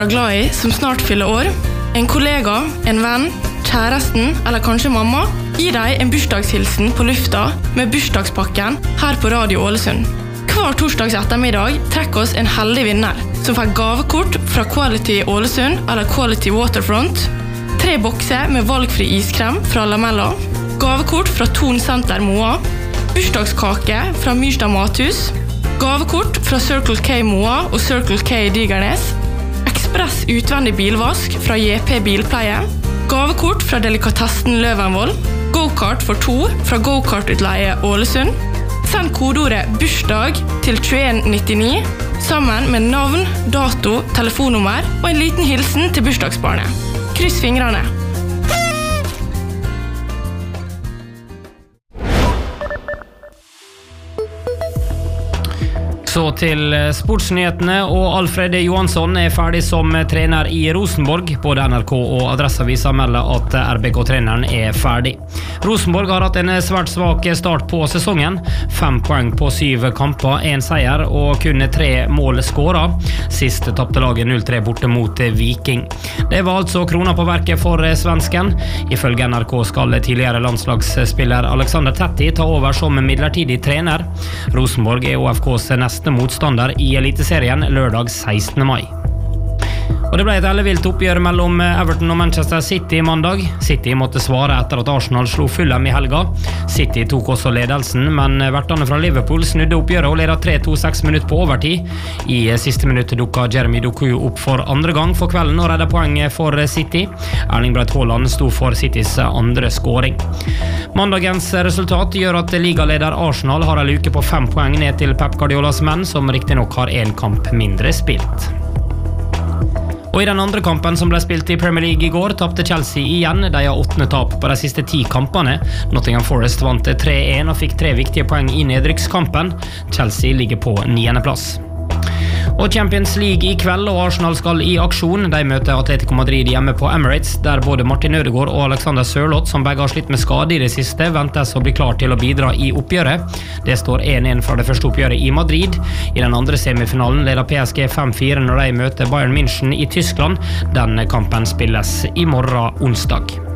glad i som snart fyller år, en kollega, en venn, kjæresten eller kanskje mamma, gi deg en bursdagshilsen på lufta med bursdagspakken her på Radio Ålesund. Hver torsdags ettermiddag trekker oss en heldig vinner som får gavekort fra Quality Ålesund eller Quality Waterfront, 3 bokser med valgfri iskrem fra Lamella, gavekort fra Ton Center Moa, bursdagskake fra Myrstad Mathus, gavekort fra Circle K Moa og Circle K Digernes, Ekspress utvendig bilvask fra JP Bilpleie, gavekort fra Delikatessen Løvenvoll, go-kart for 2 fra Go-kart-utleie Ålesund. Send kodeordet bursdag til 2199 sammen med navn, dato, telefonnummer og en liten hilsen til bursdagsbarnet. Kryss fingrene! Så til sportsnyhetene, og Alfred Johansson ferdig som trener i Rosenborg. Både NRK og Adresseavisen melder at RBK-treneren ferdig. Rosenborg har hatt en svært svak start på sesongen. 5 poeng på 7 kamper, 1 seier og kun 3 mål skåret. Sist tappte laget 0-3 borte mot Viking. Det var altså krona på verket for svensken. Ifølge NRK skal tidligere landslagsspiller Alexander Tetti ta over som midlertidig trener. Rosenborg ÅFKs neste motstander i Eliteserien lørdag 16. mai. Og det ble et ellevilt oppgjør mellom Everton og Manchester City mandag. City måtte svare etter at Arsenal slo Fulham i helga. City tok også ledelsen, men vertene fra Liverpool snudde oppgjøret og ledet 3-2 6 minutter på overtid. I siste minutt dukket Jeremy Doku opp for andre gang for kvelden og redde poenget for City. Erling Braut Haaland sto for Citys andre scoring. Mandagens resultat gjør at ligaleder Arsenal har en luke på 5 poeng ned til Pep Guardiolas menn, som riktig nok har 1 kamp mindre spilt. Og i den andre kampen som ble spilt i Premier League i går, tappte Chelsea igjen. De har 8. tap på de siste 10 kampene. Nottingham Forest vant 3-1 og fikk 3 viktige poeng i nedrykkskampen. Chelsea ligger på 9. plass. Og Champions League i kveld, og Arsenal skal i aksjon. De møter Atletico Madrid hjemme på Emirates, der både Martin Ødegaard og Alexander Sørloth, som begge har slitt med skade i det siste, ventes å bli klar til å bidra i oppgjøret. Det står 1-1 fra det første oppgjøret i Madrid. I den andre semifinalen leder PSG 5-4 når de møter Bayern München i Tyskland. Den kampen spilles i morgen onsdag.